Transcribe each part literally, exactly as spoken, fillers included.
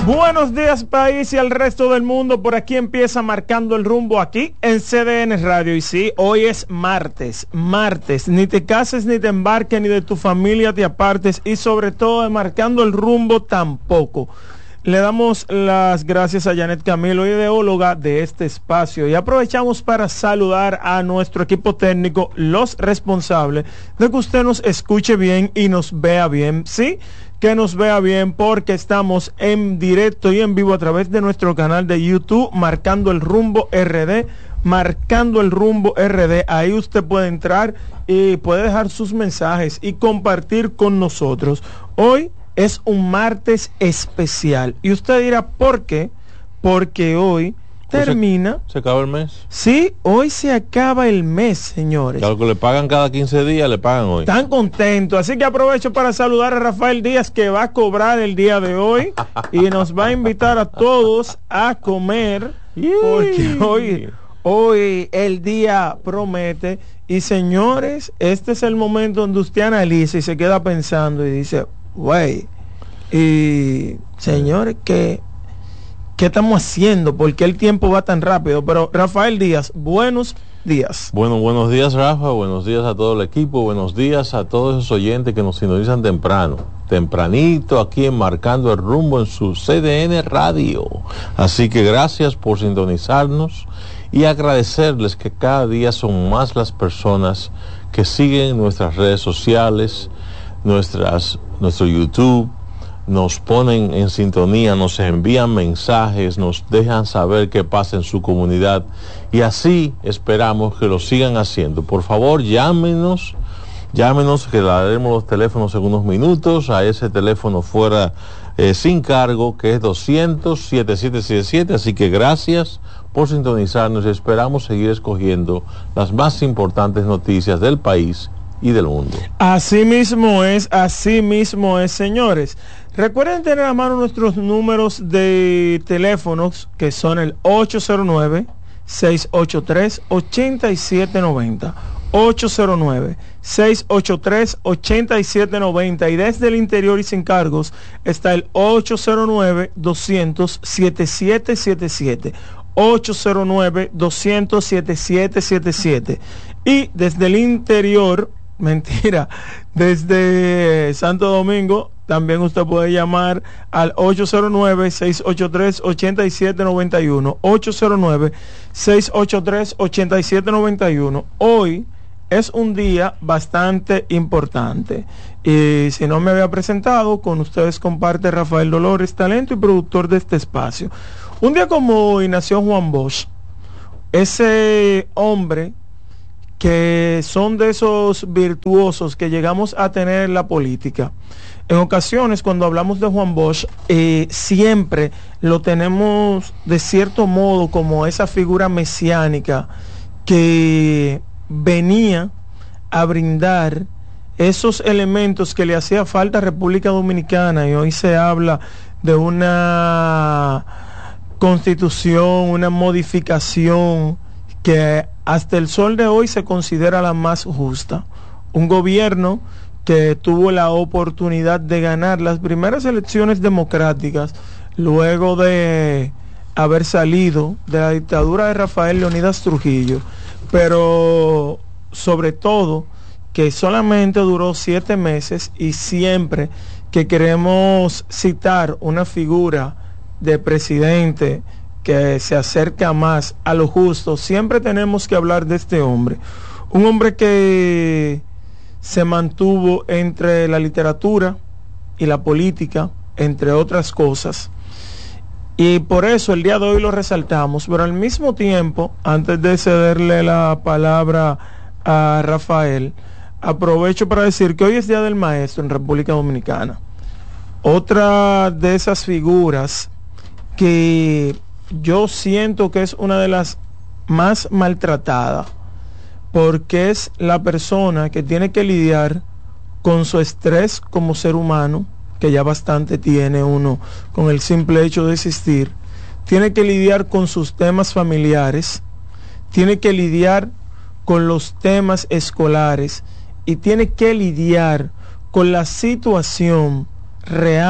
Buenos días, país y al resto del mundo. Por aquí empieza Marcando el Rumbo aquí en C D N Radio. Y sí, hoy es martes, martes. Ni te cases, ni te embarques, ni de tu familia te apartes. Y sobre todo de Marcando el Rumbo tampoco. Le damos las gracias a Janet Camilo, ideóloga de este espacio. Y aprovechamos para saludar a nuestro equipo técnico, los responsables de que usted nos escuche bien y nos vea bien. Sí, que nos vea bien, porque estamos en directo y en vivo a través de nuestro canal de YouTube, Marcando el Rumbo R D, Marcando el Rumbo R D. Ahí usted puede entrar y puede dejar sus mensajes y compartir con nosotros. Hoy es un martes especial. Y usted dirá, ¿por qué? Porque hoy termina... ¿Se, se acaba el mes? Sí, hoy se acaba el mes, señores. Que lo que le pagan cada quince días, le pagan hoy. Están contentos. Así que aprovecho para saludar a Rafael Díaz, que va a cobrar el día de hoy y nos va a invitar a todos a comer, porque hoy, hoy el día promete. Y señores, este es el momento donde usted analiza y se queda pensando y dice, güey, y señores, ¿qué, ¿qué estamos haciendo? ¿Por qué el tiempo va tan rápido? Pero Rafael Díaz, buenos días. Bueno, buenos días, Rafa, buenos días a todo el equipo, buenos días a todos esos oyentes que nos sintonizan temprano, tempranito aquí en Marcando el Rumbo en su C D N Radio. Así que gracias por sintonizarnos y agradecerles que cada día son más las personas que siguen nuestras redes sociales, nuestras, nuestro YouTube, nos ponen en sintonía, nos envían mensajes, nos dejan saber qué pasa en su comunidad, y así esperamos que lo sigan haciendo. Por favor, llámenos, llámenos, que le daremos los teléfonos en unos minutos, a ese teléfono fuera eh, sin cargo, que es doscientos, setenta y siete setenta y siete. Así que gracias por sintonizarnos y esperamos seguir escogiendo las más importantes noticias del país y del mundo. Así mismo es, así mismo es, señores. Recuerden tener a mano nuestros números de teléfonos, que son el ocho cero nueve, seis ocho tres, ocho siete nueve cero, ocho cero nueve, seis ocho tres, ocho siete nueve cero, y desde el interior y sin cargos está el ocho cero nueve, doscientos, setenta y siete setenta y siete, ocho cero nueve, doscientos, setenta y siete setenta y siete. Y desde el interior, mentira, desde Santo Domingo, también usted puede llamar al ocho cero nueve, seis ocho tres, ocho siete nueve uno, ocho cero nueve, seis ocho tres, ocho siete nueve uno. Hoy es un día bastante importante, y si no me había presentado, con ustedes comparte Rafael Dolores, talento y productor de este espacio. Un día como hoy nació Juan Bosch, ese hombre que son de esos virtuosos que llegamos a tener en la política. En ocasiones, cuando hablamos de Juan Bosch, eh, siempre lo tenemos de cierto modo como esa figura mesiánica que venía a brindar esos elementos que le hacía falta a República Dominicana, y hoy se habla de una constitución, una modificación que hasta el sol de hoy se considera la más justa. Un gobierno que tuvo la oportunidad de ganar las primeras elecciones democráticas luego de haber salido de la dictadura de Rafael Leonidas Trujillo, pero sobre todo que solamente duró siete meses, y siempre que queremos citar una figura de presidente que se acerca más a lo justo, siempre tenemos que hablar de este hombre. Un hombre que se mantuvo entre la literatura y la política, entre otras cosas, y por eso el día de hoy lo resaltamos. Pero al mismo tiempo, antes de cederle la palabra a Rafael, aprovecho para decir que hoy es Día del Maestro en República Dominicana. Otra de esas figuras que yo siento que es una de las más maltratadas, porque es la persona que tiene que lidiar con su estrés como ser humano, que ya bastante tiene uno con el simple hecho de existir. Tiene que lidiar con sus temas familiares, tiene que lidiar con los temas escolares, y tiene que lidiar con la situación real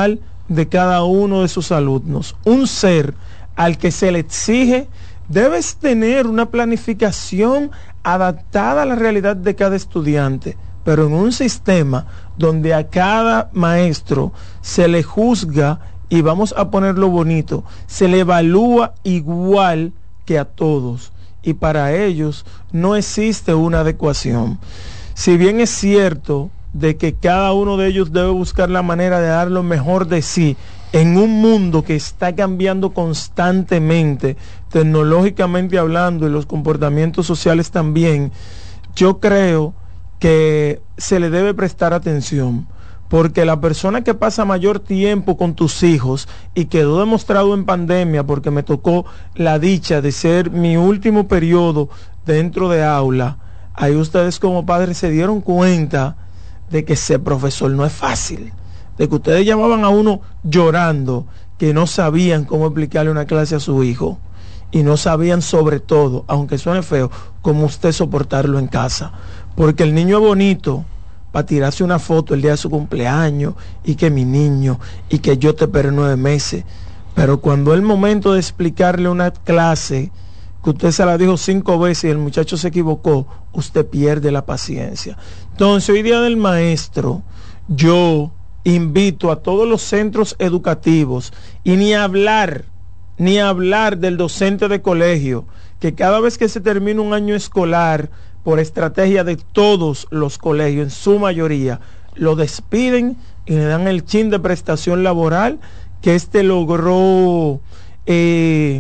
de cada uno de sus alumnos. Un ser al que se le exige, debes tener una planificación adaptada a la realidad de cada estudiante, pero en un sistema donde a cada maestro se le juzga, y vamos a ponerlo bonito, se le evalúa igual que a todos, y para ellos no existe una adecuación. Si bien es cierto de que cada uno de ellos debe buscar la manera de dar lo mejor de sí en un mundo que está cambiando constantemente, tecnológicamente hablando, y los comportamientos sociales también, yo creo que se le debe prestar atención, porque la persona que pasa mayor tiempo con tus hijos, y quedó demostrado en pandemia, porque me tocó la dicha de ser mi último periodo dentro de aula, ahí ustedes como padres se dieron cuenta de que ser profesor no es fácil, de que ustedes llamaban a uno llorando, que no sabían cómo explicarle una clase a su hijo, y no sabían sobre todo, aunque suene feo, cómo usted soportarlo en casa, porque el niño es bonito para tirarse una foto el día de su cumpleaños, y que mi niño, y que yo te esperé nueve meses, pero cuando es el momento de explicarle una clase que usted se la dijo cinco veces y el muchacho se equivocó, usted pierde la paciencia. Entonces, hoy día del maestro, yo invito a todos los centros educativos, y ni hablar, ni hablar del docente de colegio, que cada vez que se termina un año escolar, por estrategia de todos los colegios, en su mayoría, lo despiden y le dan el chin de prestación laboral que éste logró eh,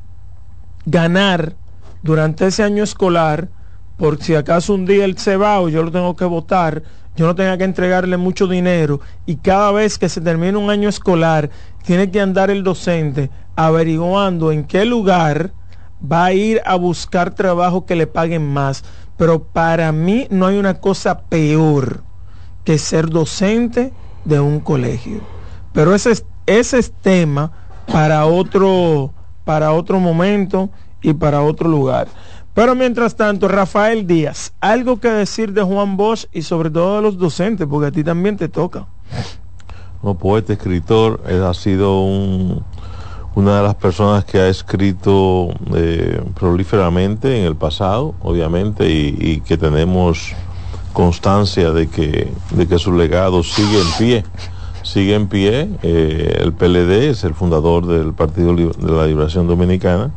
ganar durante ese año escolar, por si acaso un día él se va o yo lo tengo que votar, yo no tenga que entregarle mucho dinero, y cada vez que se termina un año escolar, tiene que andar el docente averiguando en qué lugar va a ir a buscar trabajo que le paguen más. Pero para mí no hay una cosa peor que ser docente de un colegio. Pero ese es, ese es tema para otro, para otro momento y para otro lugar. Pero mientras tanto, Rafael Díaz, algo que decir de Juan Bosch y sobre todo de los docentes, porque a ti también te toca. Como poeta, escritor, él ha sido un, una de las personas que ha escrito eh, prolíferamente en el pasado, obviamente, y, y que tenemos constancia de que, de que su legado sigue en pie. Sigue en pie. Eh, el P L D es el fundador del Partido de la Liberación Dominicana,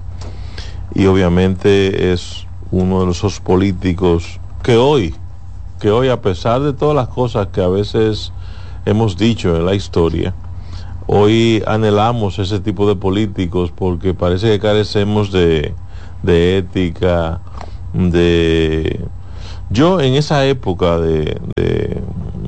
y obviamente es uno de esos políticos que hoy, que hoy a pesar de todas las cosas que a veces hemos dicho en la historia, hoy anhelamos ese tipo de políticos, porque parece que carecemos de, de ética, de... Yo en esa época de, de,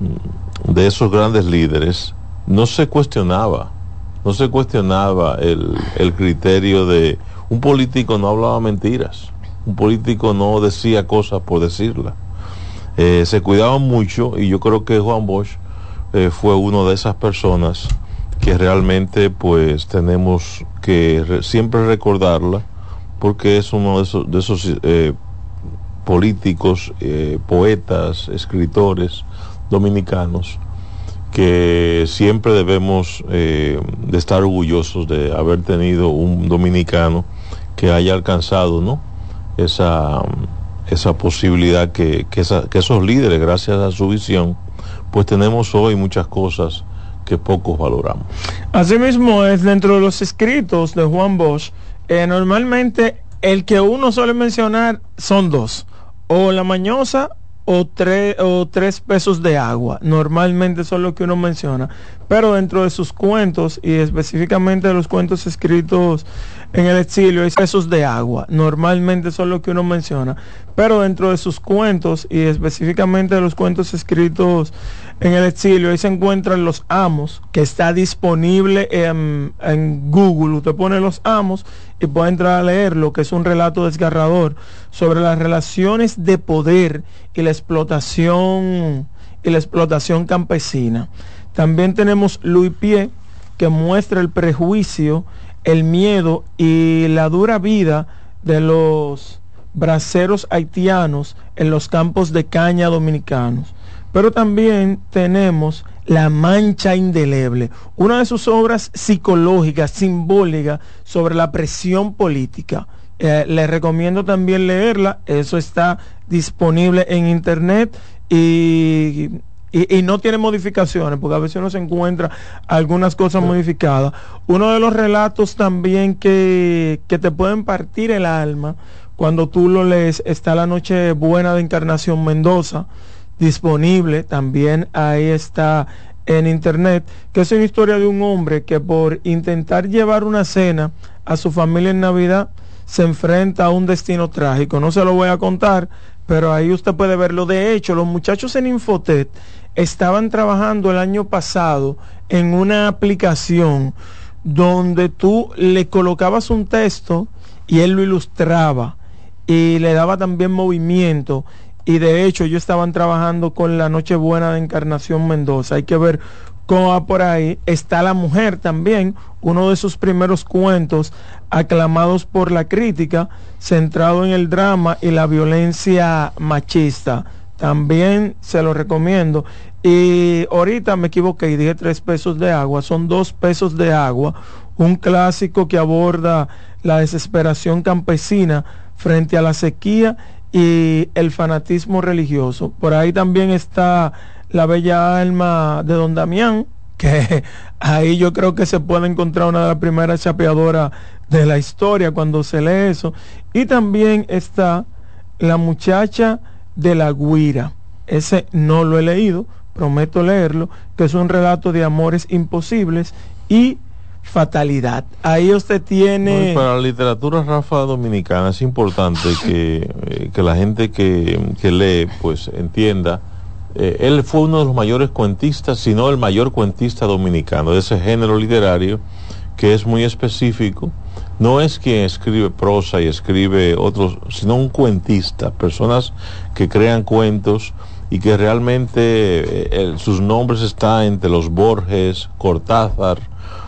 de esos grandes líderes, no se cuestionaba, no se cuestionaba el, el criterio de... Un político no hablaba mentiras, un político no decía cosas por decirlas. Eh, se cuidaban mucho, y yo creo que Juan Bosch eh, fue uno de esas personas que realmente pues tenemos que re, siempre recordarla, porque es uno de esos, de esos eh, políticos, eh, poetas, escritores dominicanos que siempre debemos eh, de estar orgullosos de haber tenido un dominicano que haya alcanzado, ¿no?, esa, esa posibilidad que, que, esa, que esos líderes, gracias a su visión, pues tenemos hoy muchas cosas que pocos valoramos. Asimismo es dentro de los escritos de Juan Bosch, eh, normalmente el que uno suele mencionar son dos, o La Mañosa o tres, o tres pesos de agua, normalmente son lo que uno menciona, pero dentro de sus cuentos, y específicamente de los cuentos escritos en el exilio, hay pesos de agua, normalmente son lo que uno menciona, pero dentro de sus cuentos, y específicamente de los cuentos escritos en el exilio, ahí se encuentran Los Amos, que está disponible en, en Google. Usted pone Los Amos y puede entrar a leerlo, que es un relato desgarrador sobre las relaciones de poder y la explotación y la explotación campesina. También tenemos Louis Pie, que muestra el prejuicio, el miedo y la dura vida de los braceros haitianos en los campos de caña dominicanos. Pero también tenemos La mancha indeleble, una de sus obras psicológicas, simbólicas sobre la presión política. Eh, les recomiendo también leerla, eso está disponible en internet y, y, y no tiene modificaciones, porque a veces uno se encuentra algunas cosas modificadas. Uno de los relatos también que, que te pueden partir el alma cuando tú lo lees, está La Noche Buena de Encarnación Mendoza, disponible, también ahí está en internet, que es una historia de un hombre que por intentar llevar una cena a su familia en Navidad, se enfrenta a un destino trágico. No se lo voy a contar, pero ahí usted puede verlo. De hecho, los muchachos en Infotet estaban trabajando el año pasado en una aplicación donde tú le colocabas un texto y él lo ilustraba y le daba también movimiento. Y de hecho ellos estaban trabajando con La Nochebuena de Encarnación Mendoza. Hay que ver cómo va por ahí. Está La Mujer también, uno de sus primeros cuentos aclamados por la crítica, centrado en el drama y la violencia machista. También se lo recomiendo. Y ahorita me equivoqué y dije tres pesos de agua, son dos pesos de agua, un clásico que aborda la desesperación campesina frente a la sequía y el fanatismo religioso. Por ahí también está La Bella Alma de Don Damián, que ahí yo creo que se puede encontrar una de las primeras chapeadoras de la historia cuando se lee eso. Y también está La Muchacha de la Guira, ese no lo he leído, prometo leerlo, que es un relato de amores imposibles y fatalidad. Ahí usted tiene... No, para la literatura, Rafa, dominicana es importante que, eh, que la gente que, que lee pues entienda. Eh, él fue uno de los mayores cuentistas, si no el mayor cuentista dominicano, de ese género literario que es muy específico. No es quien escribe prosa y escribe otros, sino un cuentista, personas que crean cuentos y que realmente eh, el, sus nombres están entre los Borges, Cortázar,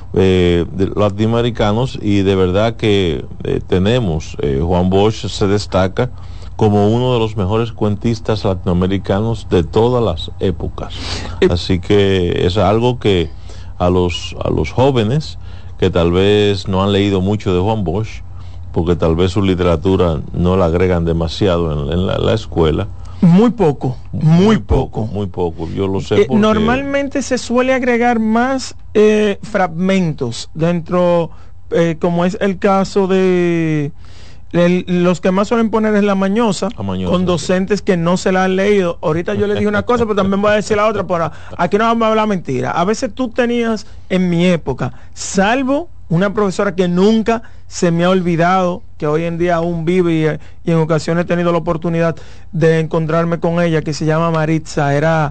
eh, de latinoamericanos, y de verdad que eh, tenemos, eh, Juan Bosch se destaca como uno de los mejores cuentistas latinoamericanos de todas las épocas. Así que es algo que a los, a los jóvenes que tal vez no han leído mucho de Juan Bosch, porque tal vez su literatura no la agregan demasiado en, en la, la escuela. Muy poco, muy, muy poco. poco. Muy poco, yo lo sé. Eh, porque... Normalmente se suele agregar más eh, fragmentos dentro, eh, como es el caso de... El, los que más suelen poner es La Mañosa, la Mañosa con docentes sí. que no se la han leído. Ahorita yo le dije una cosa, pero también voy a decir la otra. Pero aquí no vamos a hablar mentira. A veces tú tenías, en mi época, salvo una profesora que nunca se me ha olvidado, que hoy en día aún vive y, y en ocasiones he tenido la oportunidad de encontrarme con ella, que se llama Maritza. Era